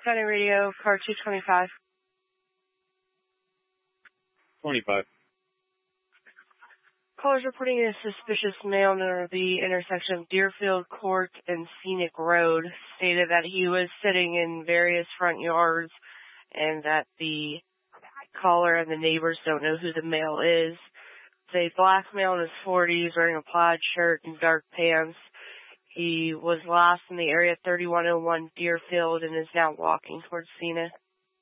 County Radio, car 225. 25. Callers reporting a suspicious male near the intersection of Deerfield Court and Scenic Road stated that he was sitting in various front yards and that the caller and the neighbors don't know who the male is. It's a black male in his 40s wearing a plaid shirt and dark pants. He was last in the area 3101 Deerfield and is now walking towards Scenic.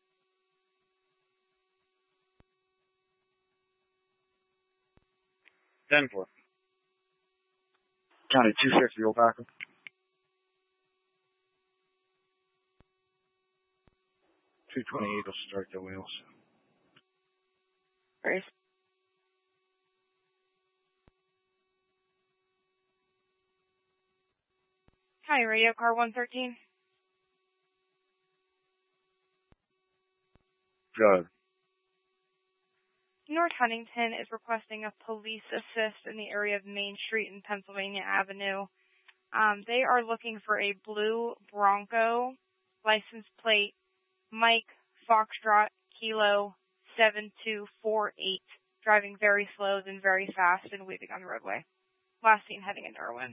Ten four. County 250, roll back. 228 will start the wheels. Race. Hi, Radio Car 113. Good. North Huntington is requesting a police assist in the area of Main Street and Pennsylvania Avenue. They are looking for a blue Bronco, license plate Mike Foxtrot Kilo 7248, driving very slow and very fast and weaving on the roadway. Last seen heading into Irwin.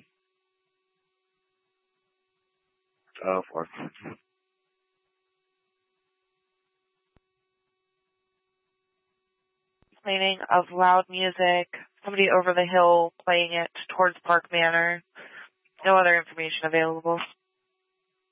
4. Complaining of loud music, somebody over the hill playing it towards Park Manor. No other information available.